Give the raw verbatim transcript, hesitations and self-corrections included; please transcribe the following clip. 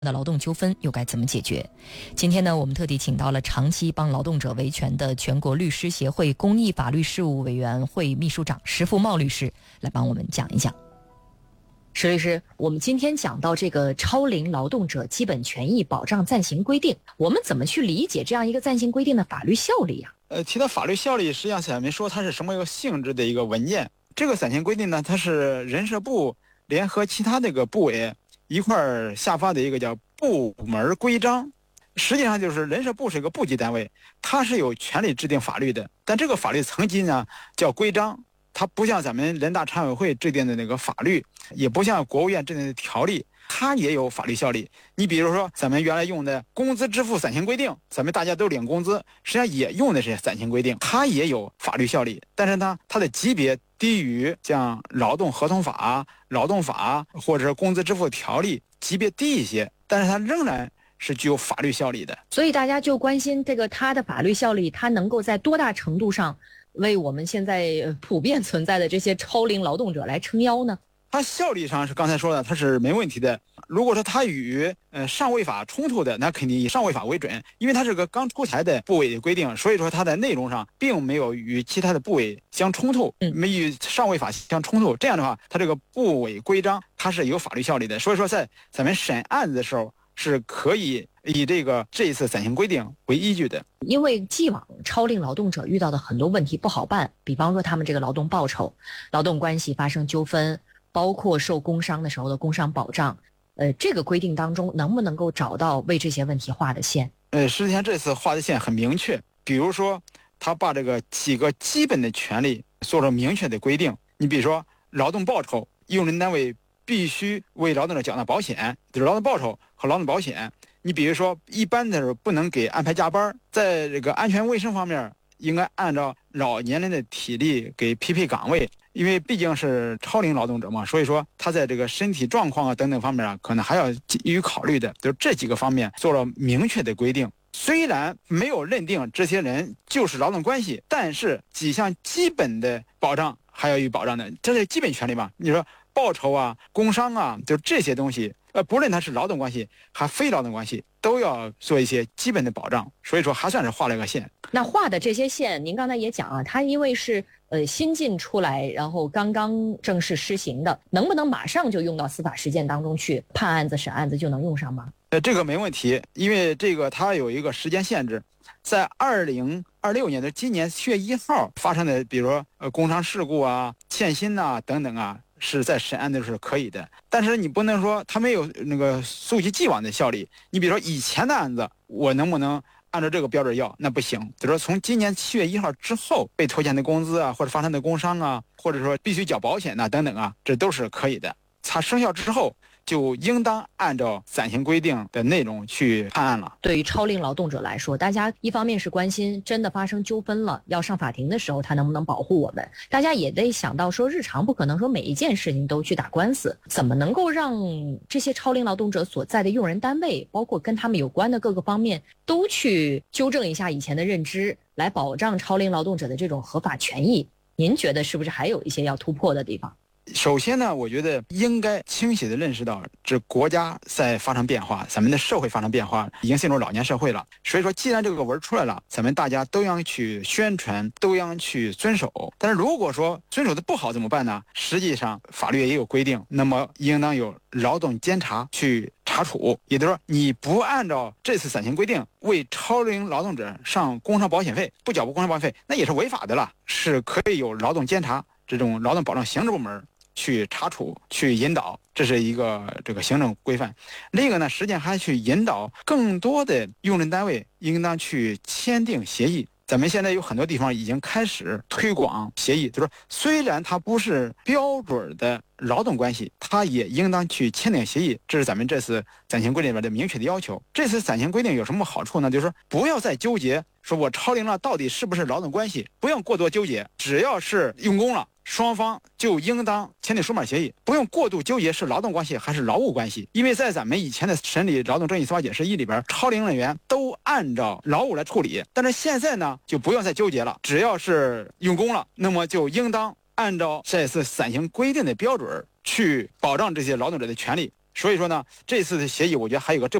的劳动纠纷又该怎么解决？今天呢，我们特地请到了长期帮劳动者维权的全国律师协会公益法律事务委员会秘书长石富茂律师来帮我们讲一讲。石律师，我们今天讲到这个超龄劳动者基本权益保障暂行规定，我们怎么去理解这样一个暂行规定的法律效力啊？ 呃，提到法律效力，实际上咱们说它是什么一个性质的一个文件。这个暂行规定呢，它是人社部联合其他这个部委一块儿下发的一个叫部门规章，实际上就是人社部是一个部级单位，它是有权利制定法律的，但这个法律层级呢叫规章，它不像咱们人大常委会制定的那个法律，也不像国务院制定的条例，它也有法律效力。你比如说咱们原来用的工资支付暂行规定，咱们大家都领工资，实际上也用的是暂行规定，它也有法律效力，但是呢它的级别低于像劳动合同法、劳动法或者是工资支付条例，级别低一些，但是它仍然是具有法律效力的。 所以大家就关心这个它的法律效力，它能够在多大程度上为我们现在普遍存在的这些超龄劳动者来撑腰呢？ 它效力上是刚才说的，它是没问题的。如果说它与呃上位法冲突的，那肯定以上位法为准，因为它是个刚出台的部委的规定，所以说它在内容上并没有与其他的部委相冲突，没与上位法相冲突。这样的话，它这个部委规章它是有法律效力的。所以说，在咱们审案子的时候是可以以这个这一次暂行规定为依据的。 因为既往超龄劳动者遇到的很多问题不好办，比方说他们这个劳动报酬、劳动关系发生纠纷，包括受工伤的时候的工伤保障，呃，这个规定当中能不能够找到为这些问题画的线？ 呃，实际上这次画的线很明确，比如说他把这个几个基本的权利做了明确的规定。你比如说劳动报酬，用人单位必须为劳动者缴纳保险，就是劳动报酬和劳动保险。你比如说一般的时候不能给安排加班，在这个安全卫生方面应该按照老年人的体力给匹配岗位，因为毕竟是超龄劳动者嘛，所以说他在这个身体状况啊等等方面啊，可能还要予以考虑的。就是这几个方面做了明确的规定。虽然没有认定这些人就是劳动关系，但是几项基本的保障还要予以保障的，这是基本权利嘛。你说报酬啊、工伤啊，就这些东西，呃，不论它是劳动关系还非劳动关系，都要做一些基本的保障。所以说还算是画了个线。 那画的这些线，您刚才也讲啊，它因为是呃新进出来，然后刚刚正式施行的，能不能马上就用到司法实践当中去，判案子、审案子就能用上吗？ 呃，这个没问题，因为这个它有一个时间限制，在二零二六年的今年七月一号发生的，比如说呃工伤事故啊、欠薪呐、等等啊，是在审案的时候可以的。但是你不能说它没有那个溯及既往的效力。你比如说以前的案子，我能不能按照这个标准要？那不行。就是说从今年七月一号之后被拖欠的工资啊，或者发生的工伤啊，或者说必须缴保险呐、啊、等等啊，这都是可以的。它生效之后就应当按照暂行规定的内容去判案了。 对于超龄劳动者来说，大家一方面是关心真的发生纠纷了要上法庭的时候他能不能保护我们，大家也得想到说日常不可能说每一件事情都去打官司，怎么能够让这些超龄劳动者所在的用人单位，包括跟他们有关的各个方面都去纠正一下以前的认知，来保障超龄劳动者的这种合法权益。您觉得是不是还有一些要突破的地方？ 首先呢，我觉得应该清晰地认识到，这国家在发生变化，咱们的社会发生变化，已经进入老年社会了。所以说，既然这个文出来了，咱们大家都要去宣传，都要去遵守。但是如果说遵守的不好怎么办呢？实际上法律也有规定，那么应当有劳动监察去查处。也就是说，你不按照这次暂行规定为超龄劳动者上工伤保险费，不缴付工伤保险费，那也是违法的了，是可以有劳动监察这种劳动保障行政部门去查处、去引导，这是一个这个行政规范。另一个呢，实际上还去引导更多的用人单位应当去签订协议。咱们现在有很多地方已经开始推广协议，就是说虽然它不是标准的劳动关系，它也应当去签订协议。这是咱们这次暂行规定里面的明确的要求。这次暂行规定有什么好处呢？就是说不要再纠结说我超龄了到底是不是劳动关系，不用过多纠结，只要是用工了，双方就应当签订书面协议，不用过度纠结是劳动关系还是劳务关系。因为在咱们以前的审理劳动争议司法解释一里边，超龄人员都按照劳务来处理，但是现在呢就不用再纠结了，只要是用工了，那么就应当按照这次暂行规定的标准去保障这些劳动者的权利。 所以说呢，这次的协议我觉得还有个正